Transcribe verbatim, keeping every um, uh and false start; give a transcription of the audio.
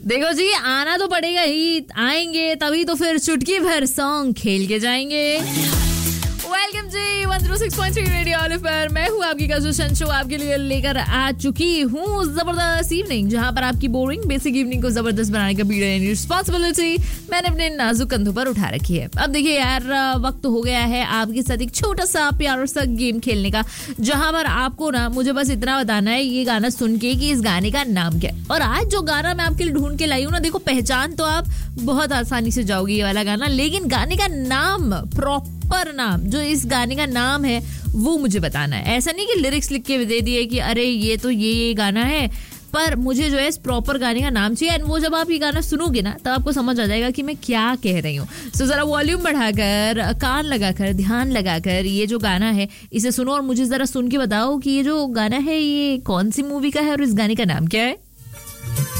देखो जी, आना तो पड़ेगा ही, आएंगे तभी तो फिर चुटकी भर सॉन्ग खेल के जाएंगे। वेलकम जी one zero six point three radio olive पर मैं हूँ आपकी कजू शंशो, आपके लिए लेकर आ चुकी हूँ जबरदस्त इवनिंग, जहाँ पर आपकी बोरिंग बेसिक इवनिंग को जबरदस्त बनाने का बीड़ा यानी रिस्पॉन्सिबिलिटी मैंने अपने नाजुक कंधों पर उठा रखी है। अब देखिए यार, वक्त हो गया है आपके साथ एक छोटा सा प्यारा सा गेम खेलने का, जहाँ पर आपको ना मुझे बस इतना बताना है ये गाना सुन के कि इस गाने का नाम क्या है। और आज जो गाना मैं आपके लिए ढूंढ के लाई हूँ ना, देखो पहचान तो आप बहुत आसानी से जाओगे ये वाला गाना, लेकिन गाने का नाम, प्रॉपर नाम, जो इस गाने का नाम है वो मुझे बताना है। ऐसा नहीं कि लिरिक्स लिख के दे दिए कि अरे ये तो ये ये गाना है, पर मुझे जो है इस प्रॉपर गाने का नाम चाहिए। एंड वो जब आप ये गाना सुनोगे ना तब आपको समझ आ जाएगा कि मैं क्या कह रही हूँ। सो जरा वॉल्यूम बढ़ाकर, कान लगाकर, ध्यान लगाकर ये जो गाना है इसे सुनो और मुझे जरा सुन के बताओ कि ये जो गाना है ये कौन सी मूवी का है और इस गाने का नाम क्या है।